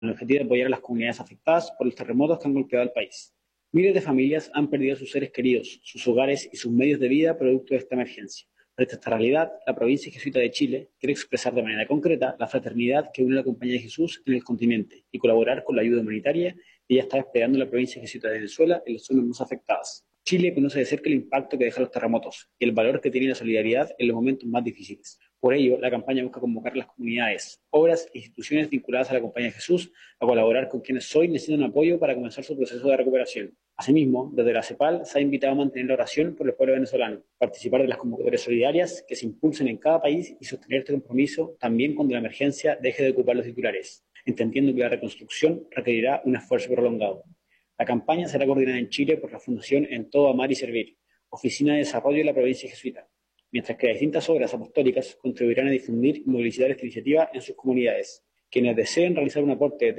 con el objetivo de apoyar a las comunidades afectadas por los terremotos que han golpeado al país. Miles de familias han perdido a sus seres queridos, sus hogares y sus medios de vida producto de esta emergencia. Frente a esta realidad, la provincia jesuita de Chile quiere expresar de manera concreta la fraternidad que une a la Compañía de Jesús en el continente y colaborar con la ayuda humanitaria que ya está desplegando la provincia jesuita de Venezuela en las zonas más afectadas. Chile conoce de cerca el impacto que dejan los terremotos y el valor que tiene la solidaridad en los momentos más difíciles. Por ello, la campaña busca convocar a las comunidades, obras e instituciones vinculadas a la Compañía de Jesús a colaborar con quienes hoy necesitan apoyo para comenzar su proceso de recuperación. Asimismo, desde la CEPAL se ha invitado a mantener la oración por el pueblo venezolano, participar de las convocatorias solidarias que se impulsen en cada país y sostener este compromiso también cuando la emergencia deje de ocupar los titulares, entendiendo que la reconstrucción requerirá un esfuerzo prolongado. La campaña será coordinada en Chile por la Fundación En Todo Amar y Servir, Oficina de Desarrollo de la Provincia Jesuita, mientras que distintas obras apostólicas contribuirán a difundir y movilizar esta iniciativa en sus comunidades. Quienes deseen realizar un aporte